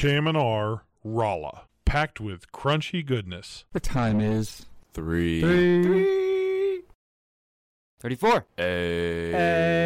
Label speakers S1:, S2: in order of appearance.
S1: KMNR Rolla, packed with crunchy goodness.
S2: The time is
S3: 3.
S2: 34.
S3: Hey.